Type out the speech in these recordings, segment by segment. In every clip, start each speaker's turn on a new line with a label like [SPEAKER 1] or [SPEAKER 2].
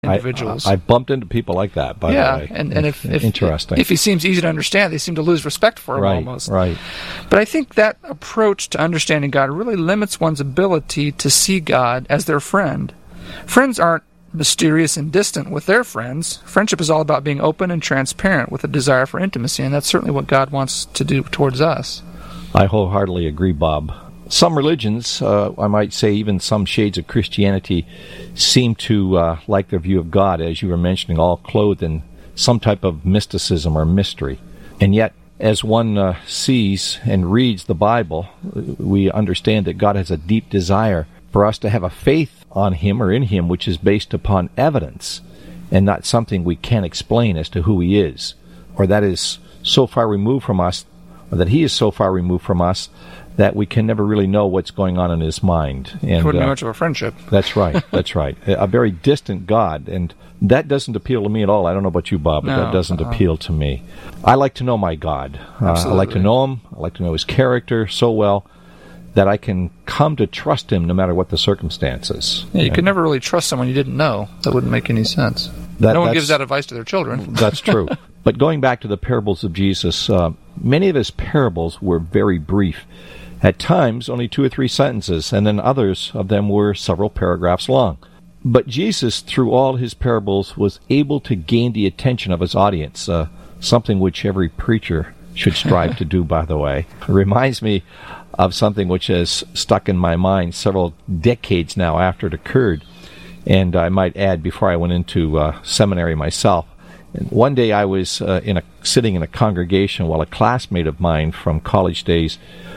[SPEAKER 1] individuals.
[SPEAKER 2] I bumped into people like that, by the way.
[SPEAKER 1] And if
[SPEAKER 2] interesting.
[SPEAKER 1] If he seems easy to understand, they seem to lose respect for him almost.
[SPEAKER 2] Right.
[SPEAKER 1] But I think that approach to understanding God really limits one's ability to see God as their friend. Friends aren't mysterious and distant with their friends. Friendship is all about being open and transparent with a desire for intimacy, and that's certainly what God wants to do towards us.
[SPEAKER 2] I wholeheartedly agree, Bob. Some religions, I might say even some shades of Christianity, seem to like their view of God, as you were mentioning, all clothed in some type of mysticism or mystery. And yet, as one sees and reads the Bible, we understand that God has a deep desire for us to have a faith on Him or in Him which is based upon evidence and not something we can't explain as to who He is, or that is so far removed from us, or that He is so far removed from us that we can never really know what's going on in His mind. And
[SPEAKER 1] it wouldn't be much of a friendship.
[SPEAKER 2] That's right. That's right. A very distant God, and that doesn't appeal to me at all. I don't know about you, Bob, but that doesn't appeal to me. I like to know my God. I like to know Him. I like to know His character so well that I can come to trust Him no matter what the circumstances.
[SPEAKER 1] Yeah, you could never really trust someone you didn't know. That wouldn't make any sense. No one gives that advice to their children.
[SPEAKER 2] That's true. But going back to the parables of Jesus, many of His parables were very brief. At times, only 2 or 3 sentences, and then others of them were several paragraphs long. But Jesus, through all His parables, was able to gain the attention of His audience, something which every preacher should strive to do, by the way. It reminds me of something which has stuck in my mind several decades now after it occurred. And I might add, before I went into seminary myself, and one day I was sitting in a congregation while a classmate of mine from college days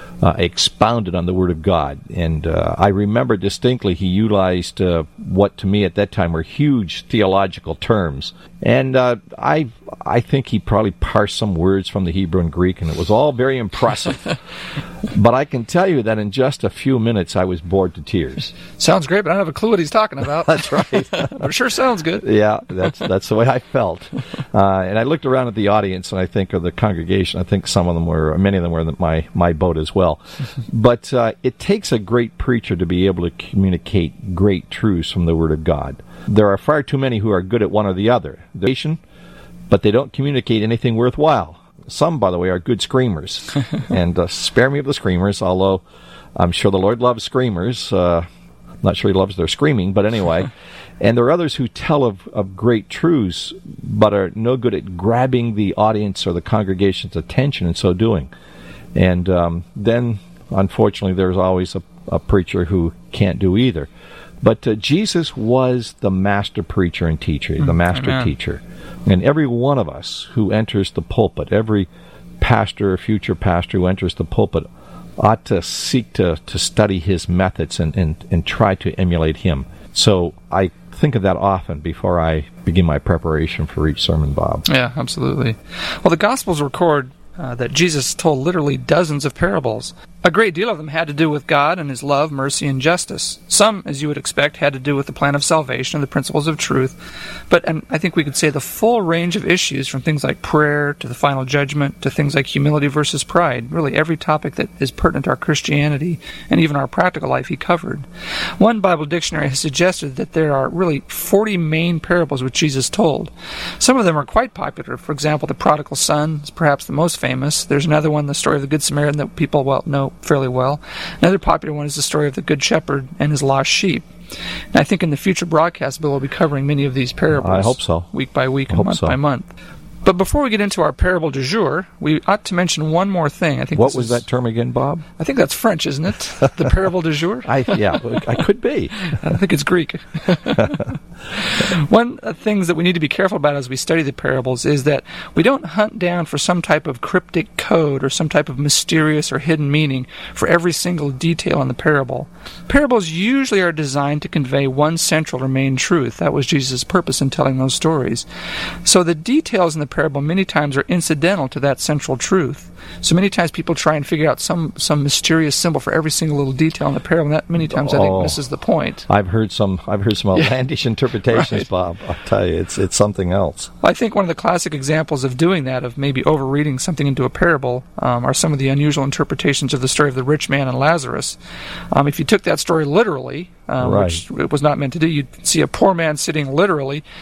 [SPEAKER 2] expounded on the Word of God. And I remember distinctly he utilized what to me at that time were huge theological terms. And I think he probably parsed some words from the Hebrew and Greek, and it was all very impressive. But I can tell you that in just a few minutes I was bored to tears.
[SPEAKER 1] Sounds great, but I don't have a clue what he's talking about.
[SPEAKER 2] That's right.
[SPEAKER 1] But it sure sounds good.
[SPEAKER 2] Yeah, that's the way I felt. And I looked around at the audience, and I think of the congregation. I think many of them were in my boat as well. But it takes a great preacher to be able to communicate great truths from the Word of God. There are far too many who are good at one or the other. But they don't communicate anything worthwhile. Some, by the way, are good screamers. And spare me of the screamers, although I'm sure the Lord loves screamers. I'm not sure He loves their screaming, but anyway. And there are others who tell of great truths, but are no good at grabbing the audience or the congregation's attention in so doing. And then, unfortunately, there's always a preacher who can't do either. But Jesus was the master preacher and teacher, the master teacher. And every one of us who enters the pulpit, every pastor or future pastor who enters the pulpit, ought to seek to study his methods and try to emulate him. So I think of that often before I begin my preparation for each sermon, Bob.
[SPEAKER 1] Yeah, absolutely. Well, the Gospels record that Jesus told literally dozens of parables. A great deal of them had to do with God and His love, mercy, and justice. Some, as you would expect, had to do with the plan of salvation and the principles of truth. But I think we could say the full range of issues, from things like prayer to the final judgment to things like humility versus pride, really every topic that is pertinent to our Christianity and even our practical life He covered. One Bible dictionary has suggested that there are really 40 main parables which Jesus told. Some of them are quite popular. For example, the prodigal son is perhaps the most famous. There's another one, the story of the Good Samaritan, that people know fairly well. Another popular one is the story of the Good Shepherd and his lost sheep. And I think in the future broadcast, Bill will be covering many of these parables.
[SPEAKER 2] I hope so.
[SPEAKER 1] Week by week and month by month. But before we get into our parable du jour, we ought to mention one more thing. I think
[SPEAKER 2] what was that term again, Bob?
[SPEAKER 1] I think that's French, isn't it? The parable du jour?
[SPEAKER 2] I could be.
[SPEAKER 1] I think it's Greek. One of the things that we need to be careful about as we study the parables is that we don't hunt down for some type of cryptic code or some type of mysterious or hidden meaning for every single detail in the parable. Parables usually are designed to convey one central or main truth. That was Jesus' purpose in telling those stories. So the details in the parable many times are incidental to that central truth. So many times people try and figure out some mysterious symbol for every single little detail in the parable, and that many times I think misses the point.
[SPEAKER 2] I've heard some outlandish interpretations, right. Bob. I'll tell you, it's something else.
[SPEAKER 1] Well, I think one of the classic examples of doing that, of maybe overreading something into a parable, are some of the unusual interpretations of the story of the rich man and Lazarus. If you took that story literally,
[SPEAKER 2] right.
[SPEAKER 1] which it was not meant to do, you'd see a poor man sitting literally